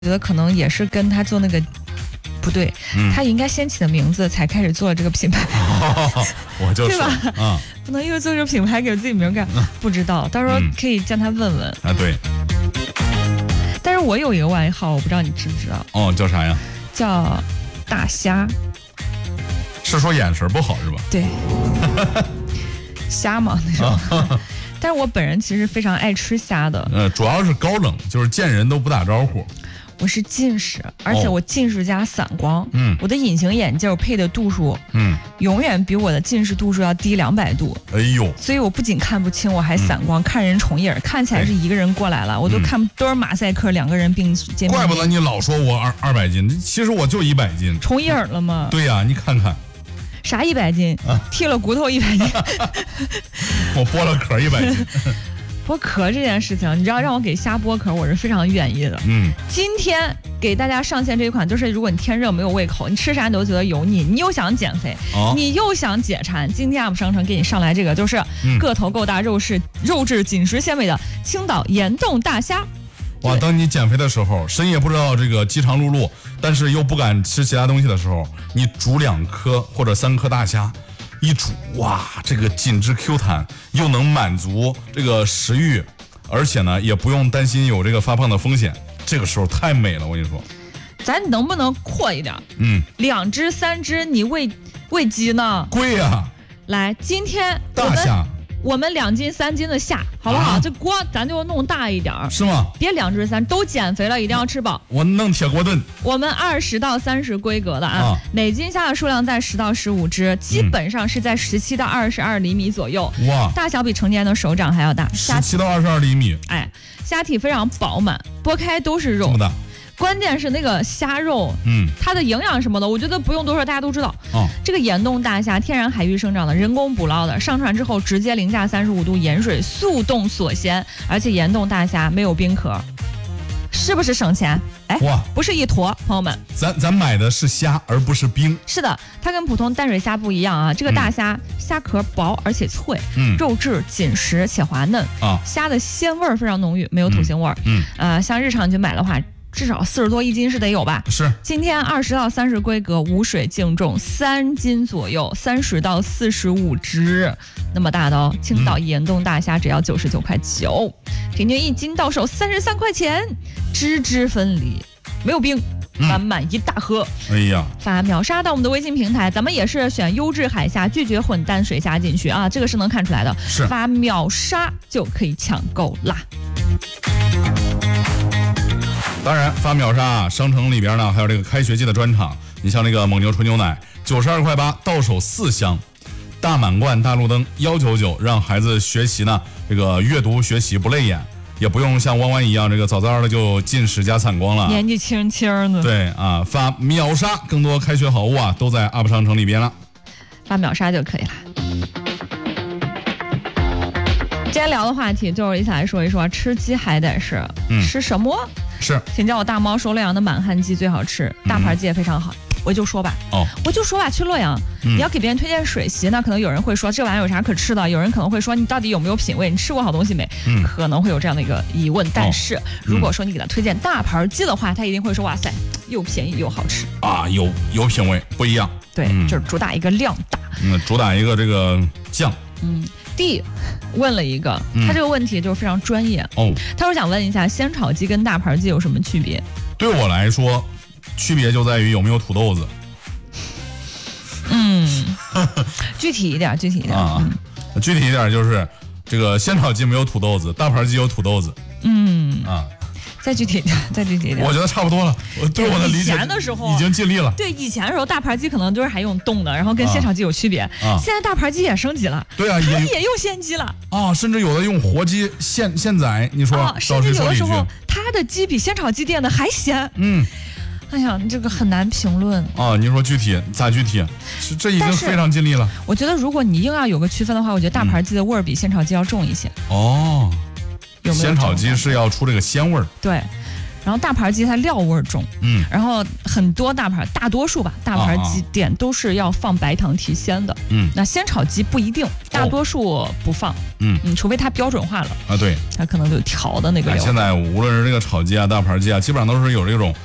觉得可能也是跟他做那个不对，他应该先起的名字才开始做这个品牌， 我就对吧？不能因为做这个品牌给自己名干，不知道，到时候可以叫他问问啊。对。 但是我有一个外号，我不知道你知不知道？ 哦，叫啥呀？ 叫大虾。 是说眼神不好是吧？ 对，虾嘛那种。但是我本人其实非常爱吃虾的。 主要是高冷，就是见人都不打招呼。 我是近视，而且我近视加散光。我的隐形眼镜配的度数，永远比我的近视度数要低200度。 哎呦！ 所以我不仅看不清，我还散光，看人重影，看起来是一个人过来了，我都看都是马赛克，两个人并肩。 怪不得你老说我200斤，其实我就100斤。 重影了吗？ 对呀，你看看。 啥100斤？剃了骨头100斤。 我剥了壳100斤。 剥壳这件事情，你知道让我给虾剥壳，我是非常愿意的。今天给大家上线这一款，就是如果你天热没有胃口，你吃啥你都觉得油腻，你又想减肥，你又想解馋，今天 UP 商城给你上来这个，就是个头够大、肉质紧实鲜美的青岛盐冻大虾。 哇！当你减肥的时候，深夜不知道这个饥肠辘辘，但是又不敢吃其他东西的时候，你煮2颗或者3颗大虾。一煮，哇，这个紧致 Q 弹，又能满足这个食欲，而且呢，也不用担心有这个发胖的风险。这个时候太美了，我跟你说。 咱能不能阔一点？2只3只，你喂鸡呢？ 贵呀！ 来，今天大虾。 我们2斤3斤的虾，好不好？这锅咱就弄大一点， 是吗？ 别2只3，都减肥了，一定要吃饱。 我弄铁锅炖。 我们20到30规格的每斤虾的数量在10到15只，基本上是在17到22厘米左右。哇，大小比成年人的手掌还要大。 17到22厘米。 哎，虾体非常饱满，剥开都是肉。 这么大。 关键是那个虾肉，它的营养什么的，我觉得不用多说，大家都知道。这个盐冻大虾，天然海域生长的，人工捕捞的，上船之后直接零下35度盐水速冻锁鲜，而且盐冻大虾没有冰壳，是不是省钱？哎，哇，不是一坨，朋友们， 咱买的是虾，而不是冰。 是的，它跟普通淡水虾不一样啊，这个大虾虾壳薄而且脆，肉质紧实且滑嫩虾的鲜味非常浓郁，没有土腥味像日常你去买的话。至少40多1斤是得有吧？ 是。 今天20到30规格，无水净重3斤左右，30到45只，那么大的哦。青岛盐冻大虾只要99.9块，平均1斤到手33块钱，汁汁分离，没有冰。满满一大盒。 哎呀， 发秒杀到我们的微信平台，咱们也是选优质海虾，拒绝混淡水虾进去啊，这个是能看出来的。 是。 发秒杀就可以抢购啦。 当然，发秒杀商城里边呢，还有这个开学季的专场。你像这个蒙牛纯牛奶，92块8到手4箱；大满贯大路灯199，让孩子学习呢，这个阅读学习不累眼，也不用像弯弯一样这个早早的就近视加散光了。 年纪轻轻的。 对啊，发秒杀，更多开学好物啊，都在 UP 商城里边了。 发秒杀就可以了。今天聊的话题就是一起来说一说，吃鸡还得是吃什么？ 是， 请叫我大猫，说洛阳的满汉鸡最好吃，大盘鸡也非常好。我就说吧，去洛阳，你要给别人推荐水席，那可能有人会说这玩意儿有啥可吃的，有人可能会说你到底有没有品味，你吃过好东西没？可能会有这样的一个疑问。但是如果说你给他推荐大盘鸡的话，他一定会说哇塞，又便宜又好吃啊，有品味，不一样。 对，就是主打一个量大， 主打一个这个酱。 D 问了一个，他这个问题就是非常专业他说想问一下鲜炒鸡跟大盘鸡有什么区别？ 对我来说，区别就在于有没有土豆子。 具体一点啊，具体一点就是这个鲜炒鸡没有土豆子，大盘鸡有土豆子。 再具体一点， 我觉得差不多了。我对我的理解， 以前的时候已经尽力了。 对，以前的时候大盘鸡可能就是还用冻的，然后跟鲜炒鸡有区别。现在大盘鸡也升级了， 对啊， 它也用鲜鸡了啊，甚至有的用活鸡现宰。你说， 甚至有的时候它的鸡比鲜炒鸡店的还鲜。哎呀，这个很难评论啊。你说具体咋具体？这已经非常尽力了。 我觉得如果你硬要有个区分的话，我觉得大盘鸡的味儿比鲜炒鸡要重一些。 鲜炒鸡是要出这个鲜味儿。 对， 然后大盘鸡它料味重，然后很多大多数吧，大盘鸡店都是要放白糖提鲜的，那鲜炒鸡不一定，大多数不放，除非它标准化了啊，对， 它可能就调的那个料。 现在无论是这个炒鸡啊、大盘鸡啊，基本上都是有这种